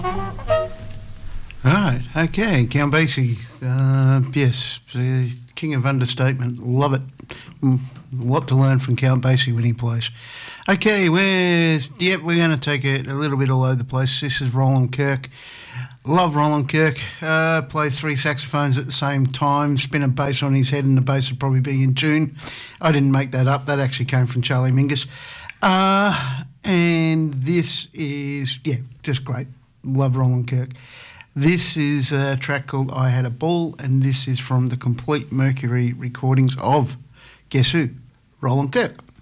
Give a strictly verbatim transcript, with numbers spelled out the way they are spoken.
Right, okay, Count Basie, uh, yes, uh, king of understatement, love it. Mm, a lot to learn from Count Basie when he plays. Okay, we're, yep, we're going to take it a little bit all over the place. This is Roland Kirk. Love Roland Kirk. Uh, plays three saxophones at the same time, spin a bass on his head, and the bass would probably be in tune. I didn't make that up. That actually came from Charlie Mingus. Uh, and this is, yeah, just great. Love Roland Kirk. This is a track called I Had a Ball, and this is from the Complete Mercury recordings of, guess who? Roland Kirk.